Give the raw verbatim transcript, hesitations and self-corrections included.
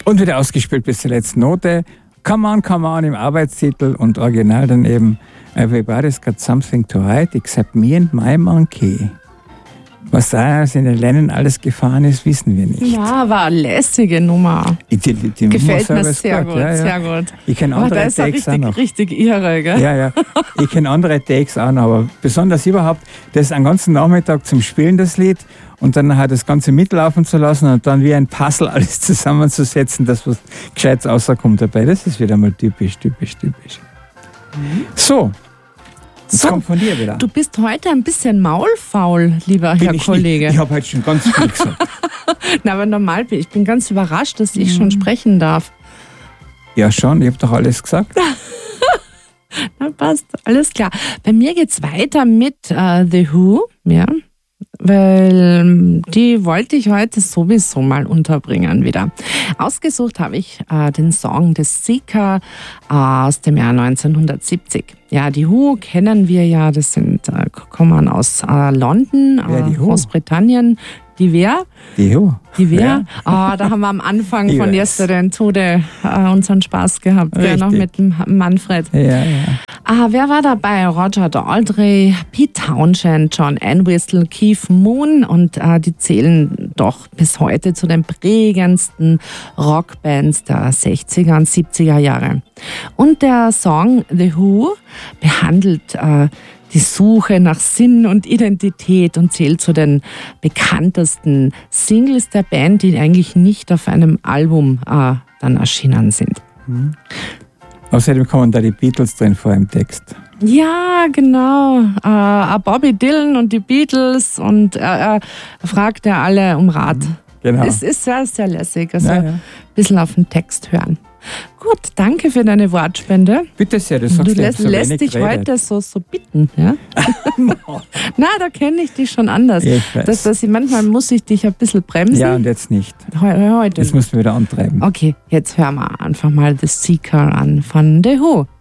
Und wieder ausgespielt bis zur letzten Note. Come on, come on im Arbeitstitel und original dann eben Everybody's got something to hide except me and my monkey. Was da in den Lennon alles gefahren ist, wissen wir nicht. Ja, war eine lässige Nummer. Die, die, die Gefällt Nummer mir sehr gut, ja, ja. sehr gut. Ich kenne Aber andere da ist er Takes auch richtig, noch. richtig irre, gell? Ja, ja. Ich kenne andere Takes auch noch, aber besonders überhaupt, das einen ganzen Nachmittag zum Spielen, das Lied, und dann halt das Ganze mitlaufen zu lassen und dann wie ein Puzzle alles zusammenzusetzen, dass was Gescheites rauskommt dabei. Das ist wieder mal typisch, typisch, typisch. Mhm. So. Das So, kommt von dir wieder. Du bist heute ein bisschen maulfaul, lieber Bin Herr ich Kollege. Nicht. Ich habe heute schon ganz viel gesagt. Na, aber normal bin ich. Ich bin ganz überrascht, dass ich schon sprechen darf. Ja, schon. Ich habe doch alles gesagt. Na, passt. Alles klar. Bei mir geht's weiter mit uh, The Who. Ja. Weil die wollte ich heute sowieso mal unterbringen wieder. Ausgesucht habe ich äh, den Song The Seeker äh, aus dem Jahr neunzehnhundertsiebzig. Ja, die Who kennen wir ja, das sind, äh, kommen aus äh, London, äh, Großbritannien. Die wer? Die Who. Die wer? Ah, da haben wir am Anfang Ich von weiß. Yesterday and Today äh, unseren Spaß gehabt, ja, noch mit dem Manfred. Ja, ja. Ah, wer war dabei? Roger Daltrey, Pete Townshend, John Entwistle, Keith Moon und äh, die zählen doch bis heute zu den prägendsten Rockbands der sechziger und siebziger Jahre. Und der Song The Who behandelt äh, die Suche nach Sinn und Identität und zählt zu den bekanntesten Singles der Band, die eigentlich nicht auf einem Album äh, dann erschienen sind. Mhm. Außerdem kommen da die Beatles drin vor im Text. Ja, genau. Äh, Bobby Dylan und die Beatles und er äh, fragt ja alle um Rat. Genau. Es ist sehr, sehr lässig. Also Ja, ja. ein bisschen auf den Text hören. Gut, danke für deine Wortspende. Bitte sehr, du Du sagst lässt, so lässt wenig dich geredet. heute so, so bitten. Ja? Na, da kenne ich dich schon anders. Ja, ich weiß. Dass, dass ich, manchmal muss ich dich ein bisschen bremsen. Ja, und jetzt nicht. Heu- heute. Jetzt musst du wieder antreiben. Okay, jetzt hören wir einfach mal The Seeker an von The Who.